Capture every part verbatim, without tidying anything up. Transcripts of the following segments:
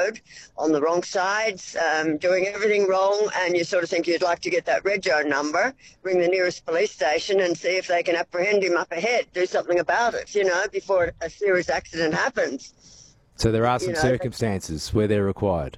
road on the wrong sides, um, doing everything wrong, and you sort of think you'd like to get that rego number, ring the nearest police station and see if they can apprehend him up ahead, do something about it, you know, before a serious accident happens. So there are some You know, circumstances where they're required.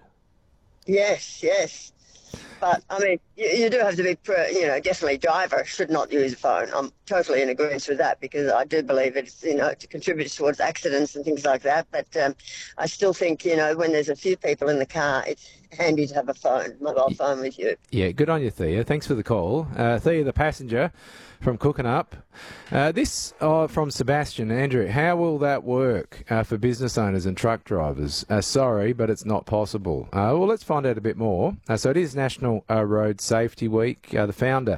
Yes, yes. But, I mean, you, you do have to be, you know, definitely drivers should not use a phone. I'm totally in agreement with that because I do believe it's, you know, it contributes towards accidents and things like that. But um, I still think, you know, when there's a few people in the car, it's handy to have a phone, mobile phone with you. Yeah, good on you, Thea. Thanks for the call. Uh, Thea, the passenger from Cooking Uh, this uh, from Sebastian. Andrew, how will that work uh, for business owners and truck drivers? Uh, sorry, but it's not possible. Uh, well, let's find out a bit more. Uh, so it is National uh, Road Safety Week. Uh, the founder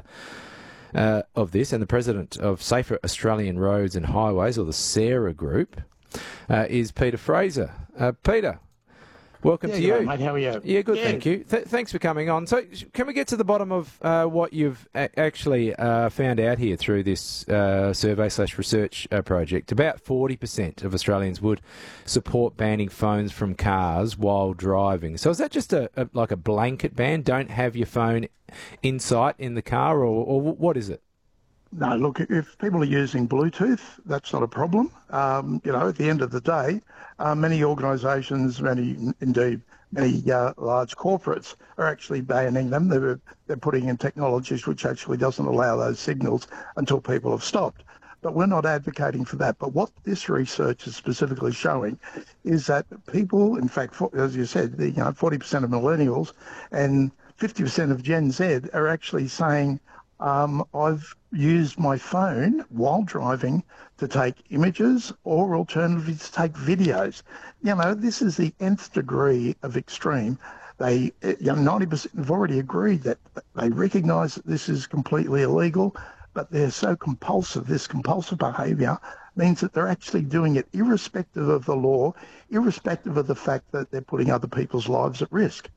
uh, of this and the president of Safer Australian Roads and Highways, or the SARA Group, uh, is Peter Fraser. Uh, Peter, welcome yeah, to you. Mate, how are you? Yeah, good, yeah. thank you. Th- thanks for coming on. So can we get to the bottom of uh, what you've a- actually uh, found out here through this uh, survey slash research uh, project? About forty percent of Australians would support banning phones from cars while driving. So is that just a, a like a blanket ban? Don't have your phone in sight in the car, or, or what is it? No, look, if people are using Bluetooth, that's not a problem. Um, you know, at the end of the day, uh, many organisations, many, indeed, many uh, large corporates are actually banning them. They're, they're putting in technologies which actually doesn't allow those signals until people have stopped. But we're not advocating for that. But what this research is specifically showing is that people, in fact, for, as you said, the, you know, forty percent of millennials and fifty percent of Gen Z are actually saying, Um, I've used my phone while driving to take images or alternatively to take videos. You know, this is the nth degree of extreme. They, you know, ninety percent have already agreed that they recognise that this is completely illegal, but they're so compulsive. This compulsive behaviour means that they're actually doing it irrespective of the law, irrespective of the fact that they're putting other people's lives at risk.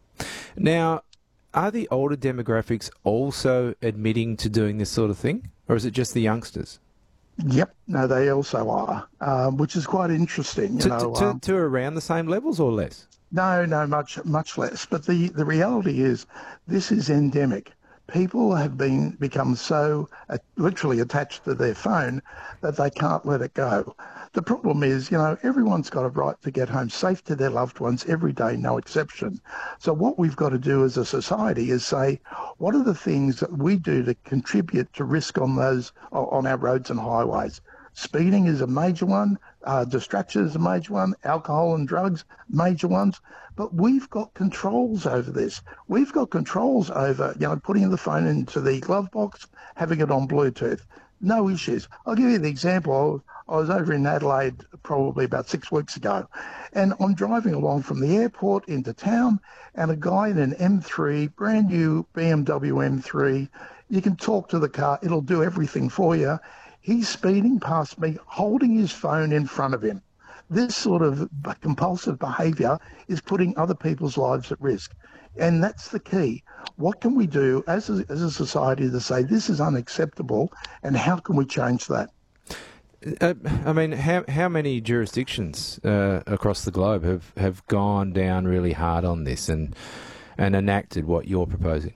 Now, are the older demographics also admitting to doing this sort of thing, or is it just the youngsters? Yep, no, they also are, um, which is quite interesting. You to, know, to, um, to around the same levels or less? No, no, much, much less. But the, the reality is, this is endemic. People have been become so uh, literally attached to their phone that they can't let it go. The problem is, you know, everyone's got a right to get home safe to their loved ones every day, no exception. So what we've got to do as a society is say, what are the things that we do to contribute to risk on those on our roads and highways? Speeding is a major one. Uh, distraction is a major one. Alcohol and drugs, major ones. But we've got controls over this. We've got controls over, you know, putting the phone into the glove box, having it on Bluetooth. No issues. I'll give you the example. I was over in Adelaide probably about six weeks ago, and I'm driving along from the airport into town, and a guy in an M three, brand new B M W M three, you can talk to the car, it'll do everything for you. He's speeding past me, holding his phone in front of him. This sort of compulsive behaviour is putting other people's lives at risk. And that's the key. What can we do as a, as a society to say this is unacceptable, and how can we change that? Uh, I mean, how how many jurisdictions uh, across the globe have, have gone down really hard on this and and enacted what you're proposing?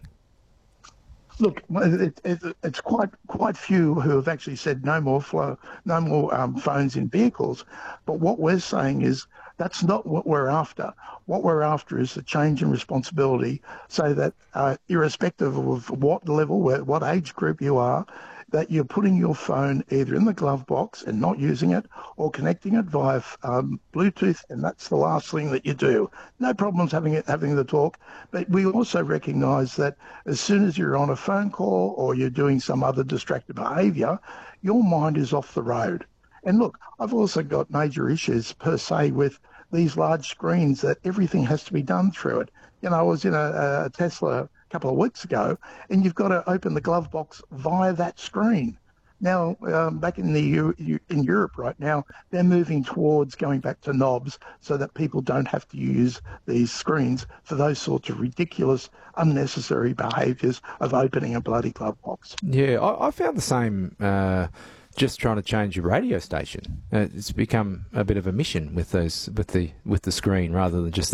Look, it, it, it's quite quite few who have actually said no more flow, no more um, phones in vehicles. But what we're saying is that's not what we're after. What we're after is a change in responsibility, so that uh, irrespective of what level, what age group you are, that you're putting your phone either in the glove box and not using it, or connecting it via um, Bluetooth, and that's the last thing that you do. No problems having it, having the talk, but we also recognise that as soon as you're on a phone call or you're doing some other distracted behaviour, your mind is off the road. And look, I've also got major issues per se with these large screens that everything has to be done through it. You know, I was in a, a Tesla couple of weeks ago, and you've got to open the glove box via that screen. Now, um, back in the U- U- in Europe right now, they're moving towards going back to knobs so that people don't have to use these screens for those sorts of ridiculous, unnecessary behaviours of opening a bloody glove box. Yeah, I, I found the same. Uh, just trying to change your radio station. Uh, it's become a bit of a mission with those with the with the screen rather than just